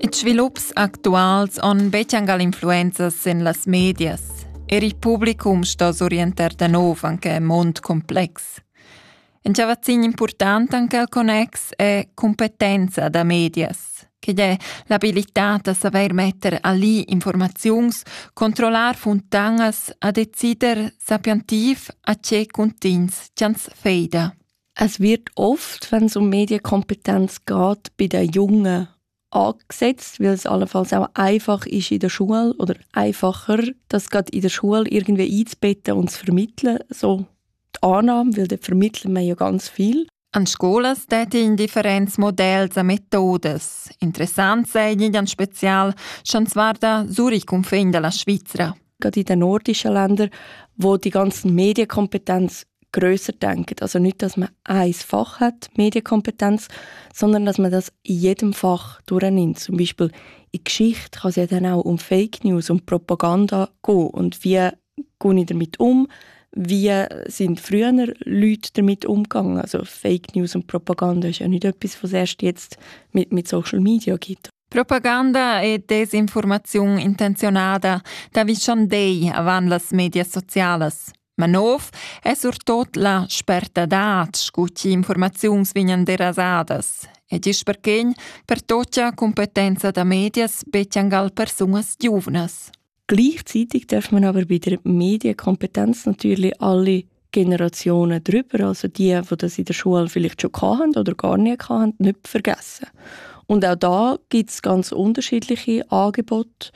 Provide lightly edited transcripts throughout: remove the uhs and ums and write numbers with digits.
I svilupps actuals on becciangal influenzas en las medias. Il publicum sta orientar da nov anche un mond complex. Un chavazin important anche al connex è competenza da medias, che è l'abilità da saper metter ali informazions, controllar funtangas a decider sapientiv a ce contins chans feida. Es wird oft, wenn es um Medienkompetenz geht, bei den Jungen angesetzt, weil es allenfalls auch einfach ist in der Schule oder einfacher, das gerade in der Schule irgendwie einzubetten und zu vermitteln, so die Annahme, weil dort vermitteln wir ja ganz viel. An scolas in differents modells e methodes. Interessant sei an spezial schon zwar da Zurich fin della Schweizer. Gerade in den nordischen Ländern, wo die ganzen Medienkompetenz grösser denken. Also nicht, dass man ein Fach hat, Medienkompetenz, sondern dass man das in jedem Fach durchnimmt. Zum Beispiel in Geschichte kann es ja dann auch um Fake News, um Propaganda gehen. Und wie gehe ich damit um? Wie sind früher Leute damit umgegangen? Also Fake News und Propaganda ist ja nicht etwas, was es erst jetzt mit Social Media gibt. Propaganda e desinformazione intenzionata da vi schon dei avan las medias sociales. Ma nov è surtot la spertadat scucci informazions vignan derasadas. E gis perchegn per toccia competenza da medias beciangal persunas giuvnas. Gleichzeitig darf man aber bei der Medienkompetenz natürlich alle Generationen drüber, also die das in der Schule vielleicht schon hatten oder gar nicht hatten, nicht vergessen. Und auch da gibt es ganz unterschiedliche Angebote.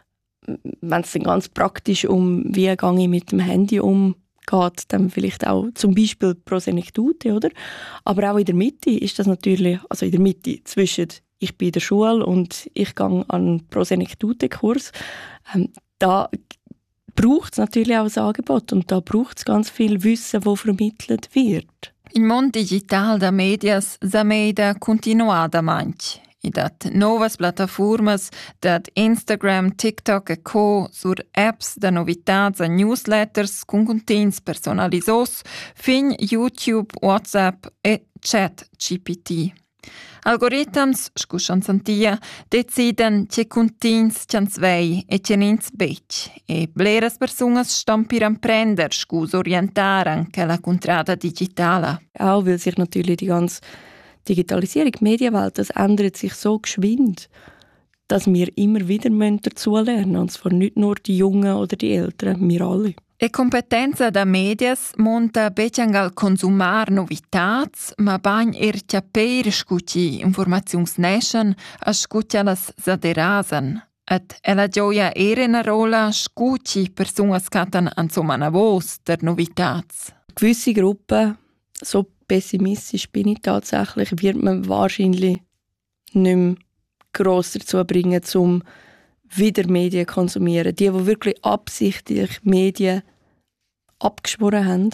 Wenn es dann ganz praktisch um wie gehe ich mit dem Handy umgeht, dann vielleicht auch zum Beispiel Prosenektute, oder? Aber auch in der Mitte ist das natürlich, also in der Mitte zwischen ich bin in der Schule und ich gehe an einen Prosenektute-Kurs. Da braucht es natürlich auch ein Angebot und da braucht es ganz viel Wissen, das vermittelt wird. Il mondo digital da medias zameda continuada manch. I dat novas plataformas dat Instagram, TikTok e co sur apps da novitats e newsletters con contents personalisos fin YouTube, WhatsApp e ChatGPT. Algoritms, scuscian santia, deciden ce contents cians vei e ce nins bec. E bleras personas stan per emprender, scus orientar anche la contrada digitala. Auch weil sich natürlich die ganze Digitalisierung, die Medienwelt, das ändert sich so geschwind, dass wir immer wieder dazulernen müssen. Und zwar nicht nur die Jungen oder die Älteren, wir alle. E competenza da medias monta beciangal consumar novitats, ma bagn caper scucci informazionsneschen a scuccialas zaderasan. Et ella gioia una rola scucci personas catan ansomma voz der novitats. Gewisse Gruppen, so pessimistisch bin ich tatsächlich, wird man wahrscheinlich nicht mehr gross dazu bringen, um wieder Medien zu konsumieren. Die wirklich absichtlich Medien abgeschworen haben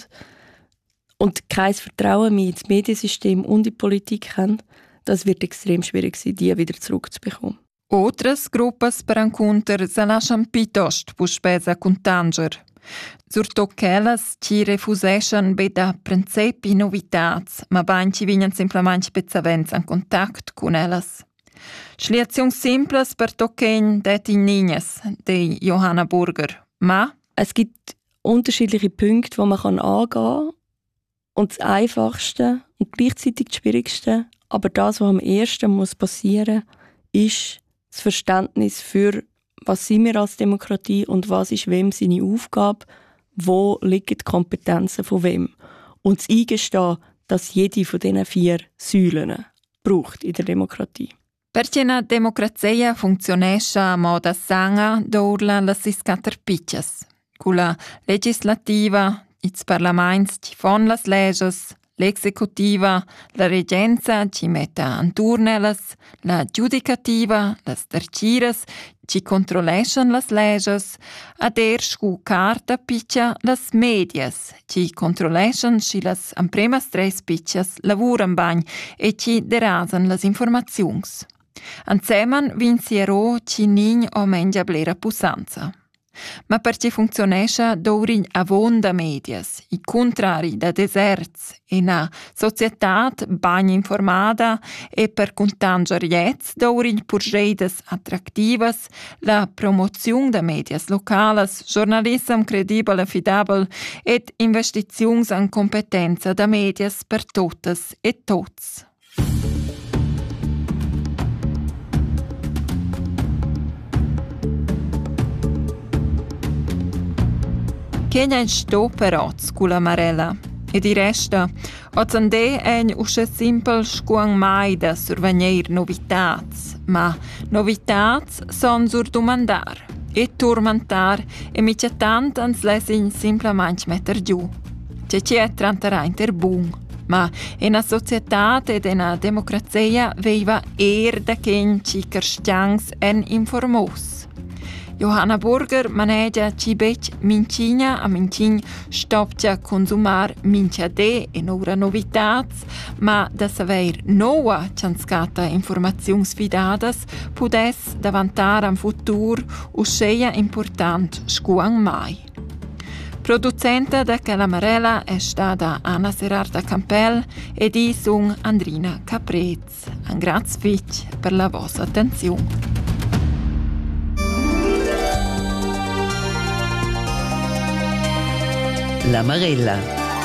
und kein Vertrauen mehr ins Mediensystem und in die Politik haben, das wird extrem schwierig sein, die wieder zurückzubekommen. Outras gruppas per encunter se lascian pitost puspesa contanger. Surtot quellas ci refuseschan be da principi novitats, ma bain ci vignan simplement spezzavents en contact con ellas. Schliazions simples per tochen det in Nines, de Johanna Burger. Ma? Es gibt unterschiedliche Punkte, die man angehen kann. Und das Einfachste und gleichzeitig das Schwierigste, aber das, was am ersten muss passieren muss, ist das Verständnis für, was sind wir als Demokratie und was ist wem seine Aufgabe, wo liegen die Kompetenzen von wem. Und das Eingestehen, dass jede von diesen 4 Säulen braucht in der Demokratie. Perché una democrazia funzionesce a moda sanga d'orla las sis caterpiccias. Con la legislativa, ils parlaments ci fon las leges, l'executiva, la regenza ci metta anturnellas, la giudicativa, las terciras ci controleschan las leges, ad scu carta piccia las medias ci controleschan si las ampremas 3 piccias lavuran bagn e ci derasan las informaziuns. Anseman vinsiero ci nin o mengia blera pussanza. Ma perché funzionescha d'ourin avon da medias, i contrari da deserts, in a societat bagn informada e per contangiariets d'ourin purgeidas attractivas, la promoziun da medias localas, giornalism credibel e fidabel et investiziuns en competenza da medias per totas e tots. Kenya in sto peroz culla Marella. E di resta, ozande ein usce simpel scuang mai da survegner novitats, ma novitats son sur domandar e turmentar e mica tant ans lesin simplement metter giù. Ci è trantara interbun, ma in a societat ed in a democrazia veiva da chen ci carstians en informaus. Johanna Burger manegia ci bec mincina a mincin stopcia consumar mincia de en ora novitats, ma da saver noa cianscata informaziuns fidadas pudes davantar am futur usceia important scuang mai. Producenta da Calamarella è stata Anna Serarda Campel ed io sono Andrina Caprez. Un grazie per la vostra attenzione. La Marella.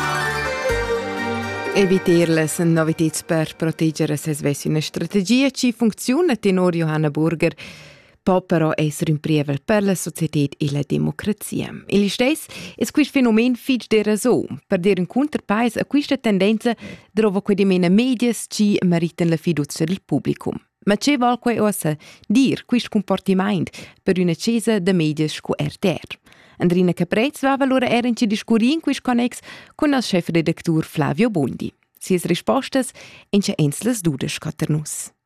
Eviter las novitets per proteggere se svessi una strategia ci funziona tenor Johanna Burger, può però essere un prievel per la società e la democrazia. E li stess è questo fenomeno fitch de ragione, per dire un contrapais a questa tendenza trova che di meno medias ci meritano la fiducia del pubblico. Ma c'è vuol che ossa dir questo comportamento per una cesa de medias sco RTR. Andrina Caprez va allora in discutere in questo connex con il chefredaktur Flavio Bondi. Sies rispostas in ce enslas dudas scoternus.